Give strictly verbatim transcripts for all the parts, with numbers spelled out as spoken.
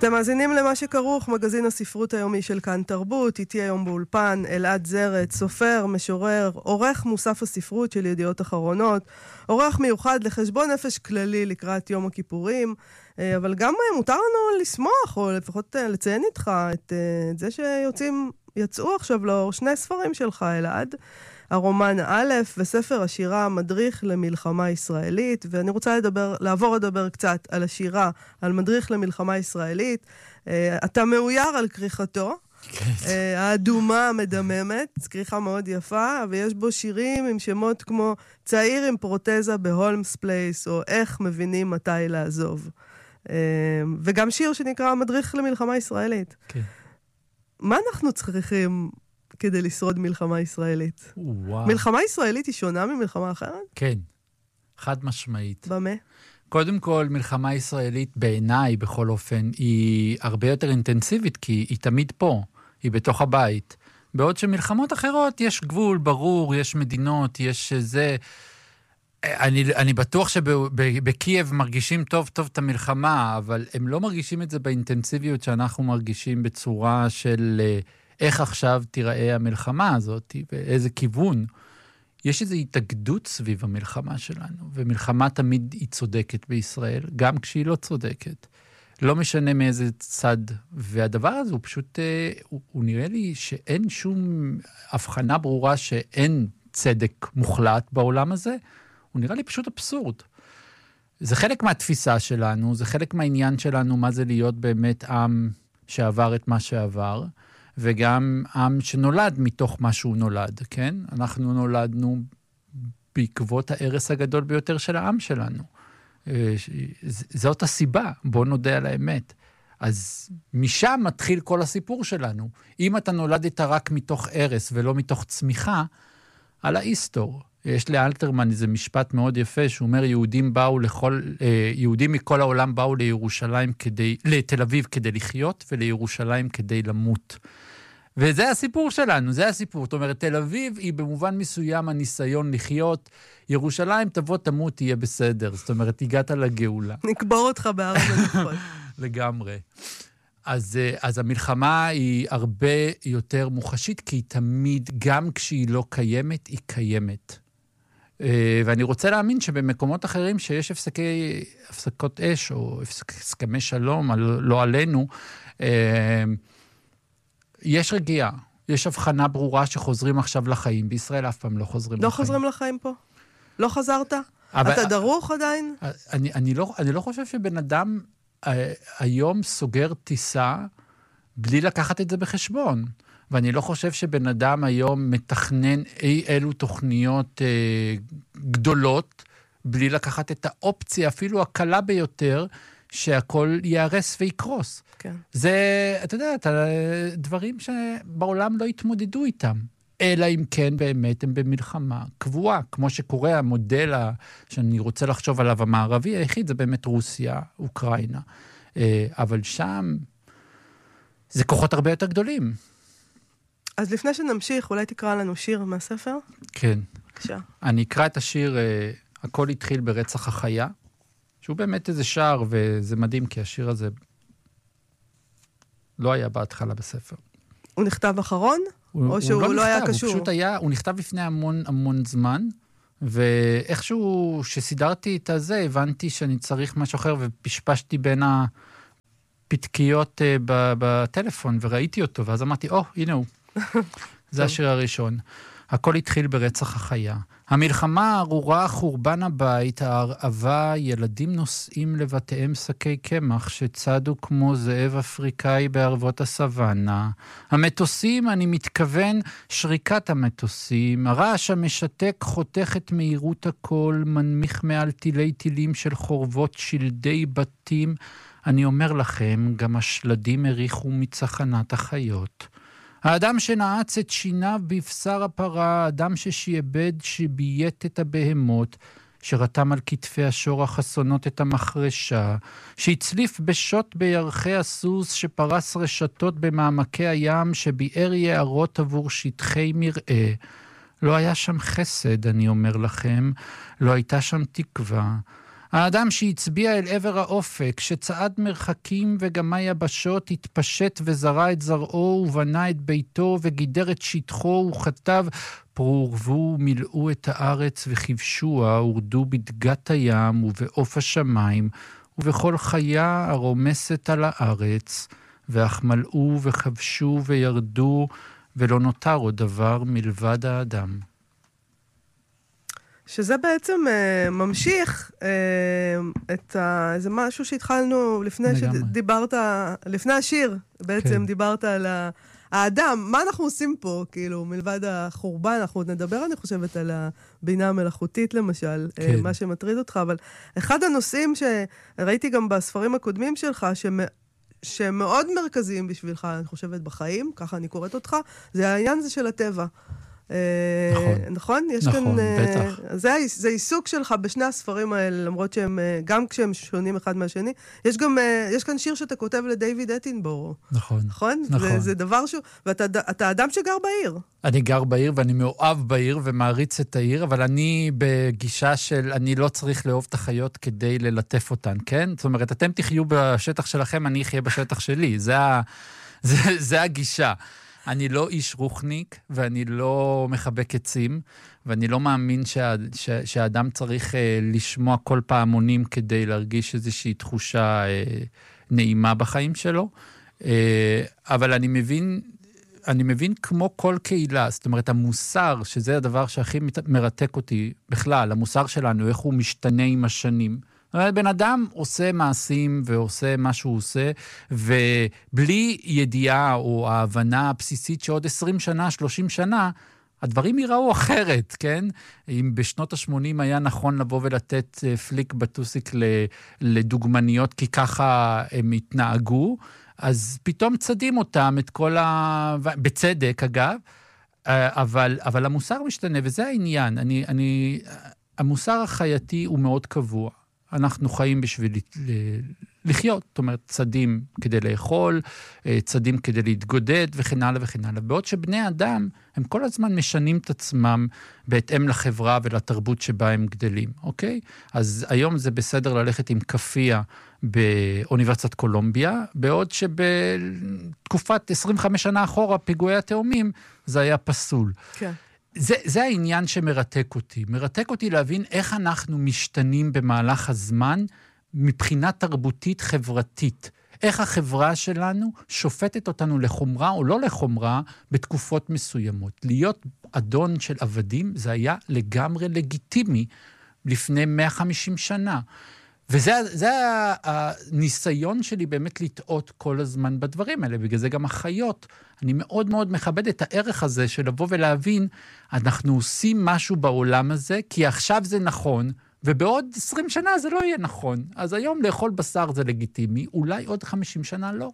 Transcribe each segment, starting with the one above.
אתם מאזינים למה שכרוך, מגזין הספרות היומי של כאן תרבות, איתי היום באולפן, אלעד זרת, סופר, משורר, עורך מוסף הספרות של ידיעות אחרונות, עורך מיוחד לחשבון נפש כללי לקראת יום הכיפורים, אבל גם מותר לנו לשמוח, או לפחות לציין איתך את, את זה שיוצאים, יצאו עכשיו לאור שני ספרים שלך, אלעד, הרומן א' וספר השירה מדריך למלחמה ישראלית, ואני רוצה לדבר, לעבור לדבר קצת על השירה, על מדריך למלחמה ישראלית. אתה מאויר על כריכתו, האדומה המדממת, כריכה מאוד יפה, ויש בו שירים עם שמות כמו צעיר עם פרוטזה בהולמס פלייס, או איך מבינים מתי לעזוב. וגם שיר שנקרא מדריך למלחמה ישראלית. כן. מה אנחנו צריכים כדי לשרוד מלחמה ישראלית? וואו. מלחמה ישראלית היא שונה ממלחמה אחרת? כן, חד משמעית. במה? קודם כל, מלחמה ישראלית בעיניי, בכל אופן, היא הרבה יותר אינטנסיבית, כי היא תמיד פה, היא בתוך הבית. בעוד שמלחמות אחרות יש גבול ברור, יש מדינות, יש זה. אני, אני בטוח שבקייב מרגישים טוב טוב את המלחמה, אבל הם לא מרגישים את זה באינטנסיביות שאנחנו מרגישים בצורה של איך עכשיו תיראה המלחמה הזאת, באיזה כיוון. יש איזו התאגדות סביב המלחמה שלנו, ומלחמה תמיד היא צודקת בישראל, גם כשהיא לא צודקת. לא משנה מאיזה צד, והדבר הזה הוא פשוט, הוא, הוא נראה לי שאין שום הבחנה ברורה שאין צדק מוחלט בעולם הזה, הוא נראה לי פשוט אבסורד. זה חלק מהתפיסה שלנו, זה חלק מהעניין שלנו, מה זה להיות באמת עם שעבר את מה שעבר, וגם עם שנולד מתוך מה שהוא נולד, כן? אנחנו נולדנו בעקבות הערס הגדול ביותר של העם שלנו. זאת הסיבה, בוא נודה על האמת. אז משם מתחיל כל הסיפור שלנו. אם אתה נולדת רק מתוך ערס ולא מתוך צמיחה, על ההיסטור. יש לאלתרמן איזה משפט מאוד יפה, שהוא אומר, יהודים באו לכל, יהודים מכל העולם באו לירושלים כדי, לתל אביב כדי לחיות, ולירושלים כדי למות. וזה הסיפור שלנו, זה הסיפור. זאת אומרת, תל אביב היא במובן מסוים הניסיון לחיות, ירושלים תבוא תמות, תהיה בסדר. זאת אומרת, הגעת לגאולה. נקבור אותך בהר המנוחות. לגמרי. אז, אז המלחמה היא הרבה יותר מוחשית, כי היא תמיד, גם כשהיא לא קיימת, היא קיימת. ואני רוצה להאמין שבמקומות אחרים שיש הפסקי, הפסקות אש, או הסכמי שלום, לא עלינו, יש רגיעה. יש הבחנה ברורה שחוזרים עכשיו לחיים. בישראל אף פעם לא חוזרים לא לחיים. לא חוזרים לחיים פה? לא חזרת? אבל, אתה דרוך עדיין? אני, אני, לא, אני לא חושב שבן אדם היום סוגר טיסה בלי לקחת את זה בחשבון. ואני לא חושב שבן אדם היום מתכנן אי אלו תוכניות אה, גדולות, בלי לקחת את האופציה, אפילו הקלה ביותר, שהכל יערס ויקרוס. כן. זה, אתה יודע, דברים שבעולם לא התמודדו איתם. אלא אם כן באמת הם במלחמה קבועה, כמו שקורה המודל שאני רוצה לחשוב עליו המערבי, היחיד זה באמת רוסיה, אוקראינה. אבל שם זה כוחות הרבה יותר גדולים. אז לפני שנמשיך, אולי תקרא לנו שיר מהספר? כן. בבקשה. אני אקרא את השיר, הכל התחיל ברצח החיה, שהוא באמת איזה שער, וזה מדהים, כי השיר הזה לא היה בהתחלה בספר. הוא נכתב אחרון? הוא, או שהוא הוא לא, לא נכתב, היה קשור? הוא פשוט היה, הוא נכתב לפני המון המון זמן, ואיכשהו שסידרתי את הזה, הבנתי שאני צריך משהו אחר, ופשפשתי בין הפתקיות uh, בטלפון, וראיתי אותו, ואז אמרתי, או, oh, הנה הוא. זה השיר הראשון. הכל התחיל ברצח החיה. המלחמה הארורה, חורבן הבית, ההרעבה, ילדים נוסעים לבתיהם שקי קמח שצדו כמו זאב אפריקאי בערבות הסוואנה. המטוסים, אני מתכוון, שריקת המטוסים, הרעש המשתק חותך את מהירות הכל, מנמיך מעל טילי טילים של חורבות שלדי בתים. אני אומר לכם, גם השלדים הריחו מצחנת החיות. האדם שנעץ את שיניו בבשר הפרה, האדם ששיעבד שבייט את הבהמות, שרתם על כתפי השור החסונות את המחרשה, שהצליף בשוט בירחי הסוס, שפרס רשתות במעמקי הים, שביער יערות עבור שטחי מראה. לא היה שם חסד, אני אומר לכם, לא הייתה שם תקווה. האדם שהצביע אל עבר האופק, שצעד מרחקים וגמי יבשות, התפשט וזרע את זרעו ובנה את ביתו וגידר את שטחו וכתב, פרו ורבו מילאו את הארץ וכבשוה, ורדו בדגת הים ובעוף השמיים, ובכל חיה הרומסת על הארץ, ואך מלאו וכבשו וירדו, ולא נותר עוד דבר מלבד האדם. שזה בעצם uh, ממשיך uh, את ה... זה משהו שהתחלנו לפני שדיברת, לפני השיר, בעצם כן. דיברת על ה... האדם, מה אנחנו עושים פה, כאילו, מלבד החורבן, אנחנו עוד נדבר, אני חושבת, על הבינה המלאכותית, למשל, כן. מה שמטריד אותך, אבל אחד הנושאים שראיתי גם בספרים הקודמים שלך, שמ... שמאוד מרכזיים בשבילך, אני חושבת, בחיים, ככה אני קוראת אותך, זה העניין הזה של הטבע. נכון. נכון? יש נכון, כאן, בטח. זה, זה עיסוק שלך בשני הספרים האלה, למרות שהם, גם כשהם שונים אחד מהשני. יש גם, יש כאן שיר שאתה כותב לדיוויד אטנבורו. נכון. נכון? נכון. זה, זה דבר שהוא, ואתה אתה אדם שגר בעיר. אני גר בעיר ואני מאוהב בעיר ומעריץ את העיר, אבל אני בגישה של אני לא צריך לאהוב את החיות כדי ללטף אותן, כן? זאת אומרת, אתם תחיו בשטח שלכם, אני אחיה בשטח שלי. זה, זה, זה הגישה. אני לא איש רוחניק, ואני לא מחבק עצים, ואני לא מאמין שה, שה, שהאדם צריך אה, לשמוע כל פעמונים כדי להרגיש איזושהי תחושה אה, נעימה בחיים שלו. אה, אבל אני מבין, אני מבין כמו כל קהילה, זאת אומרת, המוסר, שזה הדבר שהכי מרתק אותי בכלל, המוסר שלנו, איך הוא משתנה עם השנים. בן אדם עושה מעשים ועושה מה שהוא עושה, ובלי ידיעה או ההבנה הבסיסית שעוד עשרים שנה, שלושים שנה, הדברים ייראו אחרת, כן? אם בשנות ה-שמונים היה נכון לבוא ולתת פליק בטוסיק לדוגמניות, כי ככה הם התנהגו, אז פתאום צדים אותם את כל ה... בצדק, אגב, אבל, אבל המוסר משתנה, וזה העניין. אני, אני... המוסר החייתי הוא מאוד קבוע. אנחנו חיים בשביל לחיות, זאת אומרת, צדים כדי לאכול, צדים כדי להתגודד וכן הלאה וכן הלאה. בעוד שבני אדם, הם כל הזמן משנים את עצמם בהתאם לחברה ולתרבות שבה הם גדלים, אוקיי? אז היום זה בסדר ללכת עם כפיה באוניברסיטת קולומביה, בעוד שבתקופת עשרים וחמש שנה אחורה, פיגועי התאומים, זה היה פסול. כן. זה, זה העניין שמרתק אותי. מרתק אותי להבין איך אנחנו משתנים במהלך הזמן מבחינה תרבותית חברתית. איך החברה שלנו שופטת אותנו לחומרה או לא לחומרה בתקופות מסוימות. להיות אדון של עבדים זה היה לגמרי לגיטימי לפני מאה וחמישים שנה. וזה זה הניסיון שלי באמת לטעות כל הזמן בדברים האלה, בגלל זה גם החיות. אני מאוד מאוד מכבד את הערך הזה של לבוא ולהבין, אנחנו עושים משהו בעולם הזה, כי עכשיו זה נכון, ובעוד עשרים שנה זה לא יהיה נכון. אז היום לאכול בשר זה לגיטימי, אולי עוד חמישים שנה לא.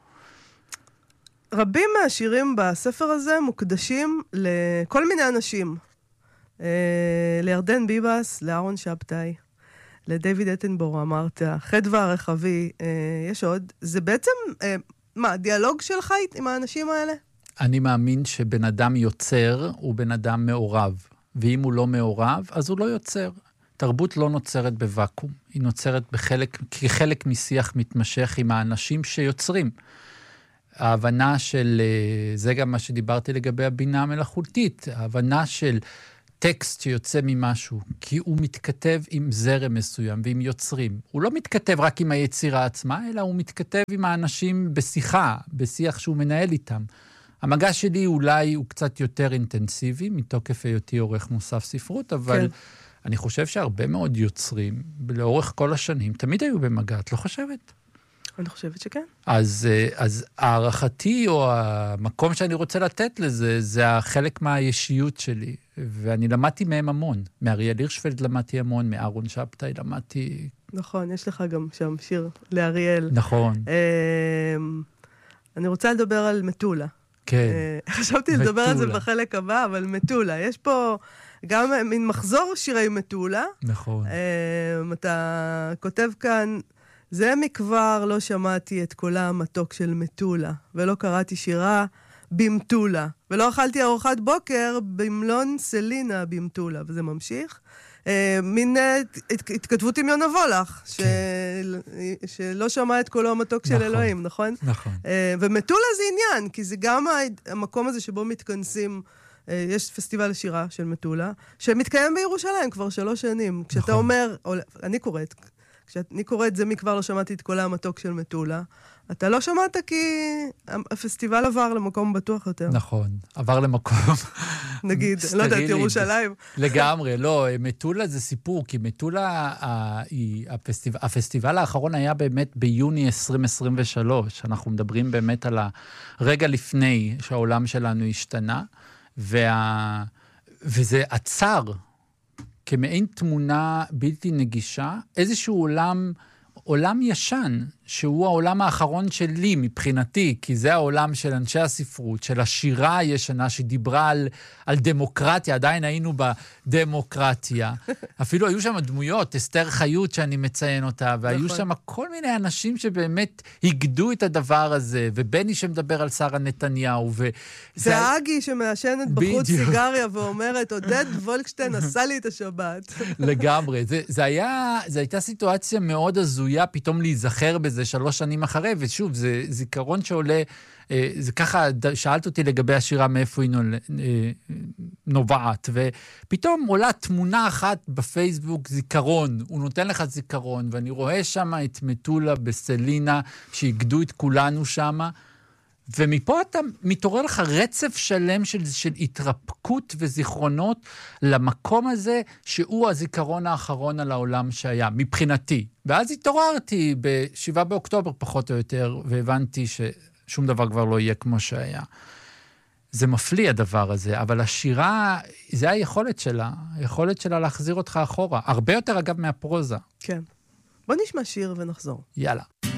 רבים מהשירים בספר הזה מוקדשים לכל מיני אנשים. לירדן ביבס, לאהרון שבתאי. לדיוויד אטנבורו אמרת, חדווה הרחבי, אה, יש עוד. זה בעצם, אה, מה, דיאלוג שלך עם האנשים האלה? אני מאמין שבן אדם יוצר הוא בן אדם מעורב, ואם הוא לא מעורב, אז הוא לא יוצר. תרבות לא נוצרת בוואקום, היא נוצרת בחלק, כחלק משיח מתמשך עם האנשים שיוצרים. ההבנה של, זה גם מה שדיברתי לגבי הבינה המלאכותית, ההבנה של טקסט שיוצא ממשהו, כי הוא מתכתב עם זרם מסוים ועם יוצרים. הוא לא מתכתב רק עם היצירה עצמה, אלא הוא מתכתב עם האנשים בשיחה, בשיח שהוא מנהל איתם. המגע שלי אולי הוא קצת יותר אינטנסיבי, מתוקף היותי עורך מוסף ספרות, אבל כן. אני חושב שהרבה מאוד יוצרים, לאורך כל השנים, תמיד היו במגע, את לא חושבת? אני חושבת שכן. אז, אז הערכתי או המקום שאני רוצה לתת לזה, זה החלק מהישיות שלי. ואני למדתי מהם המון. מאריאל הירשפלד למדתי המון, מאהרון שבתאי למדתי... נכון, יש לך גם שם שיר לאריאל. נכון. אני רוצה לדבר על מטולה. כן. חשבתי לדבר על זה בחלק הבא, אבל מטולה. יש פה גם מין מחזור שירי מטולה. נכון. אתה כותב כאן, זה מכבר לא שמעתי את קולה המתוק של מטולה, ולא קראתי שירה במטולה, ולא אכלתי ארוחת בוקר במלון סלינה במטולה, וזה ממשיך. מין התכתבות עם יונה וולך, שלא שמע את קולו המתוק של אלוהים, נכון? נכון. ומטולה זה עניין, כי זה גם המקום הזה שבו מתכנסים, יש פסטיבל השירה של מטולה, שמתקיים בירושלים כבר שלוש שנים. כשאתה אומר, אני קוראת, כשאני קוראת זה מכבר לא שמעתי את קולה המתוק של מטולה, אתה לא שמעת כי הפסטיבל עבר למקום בטוח יותר. נכון, עבר למקום נגיד, לא יודעת, ירושלים. לגמרי, לא, מטולה זה סיפור, כי מטולה, הפסטיבל האחרון היה באמת ביוני עשרים עשרים ושלוש, אנחנו מדברים באמת על הרגע לפני שהעולם שלנו השתנה, וזה עצר כמעין תמונה בלתי נגישה, איזשהו עולם, עולם ישן, שהוא העולם האחרון שלי מבחינתי, כי זה העולם של אנשי הספרות, של השירה הישנה שדיברה על, על דמוקרטיה, עדיין היינו בדמוקרטיה. אפילו היו שם דמויות, אסתר חיות שאני מציין אותה, והיו שם כל מיני אנשים שבאמת הגדו את הדבר הזה, ובני שמדבר על שרה נתניהו. ו... והאגי שמעשנת בחוץ סיגריה ואומרת, עודד וולקשטיין עשה לי את השבת. לגמרי. זה, זה היה, זה הייתה סיטואציה מאוד הזויה, פתאום להיזכר בזה. זה שלוש שנים אחרי, ושוב, זה זיכרון שעולה, זה ככה, שאלת אותי לגבי השירה מאיפה היא נובעת, ופתאום עולה תמונה אחת בפייסבוק, זיכרון, הוא נותן לך זיכרון, ואני רואה שם את מטולה בסלינה, שהגדו את כולנו שם, ומפה אתה מתעורר לך רצף שלם של, של התרפקות וזיכרונות למקום הזה שהוא הזיכרון האחרון על העולם שהיה, מבחינתי. ואז התעוררתי בשבעה באוקטובר פחות או יותר, והבנתי ששום דבר כבר לא יהיה כמו שהיה. זה מפליא הדבר הזה, אבל השירה, זה היכולת שלה, היכולת שלה להחזיר אותך אחורה. הרבה יותר אגב מהפרוזה. כן. בוא נשמע שיר ונחזור. יאללה.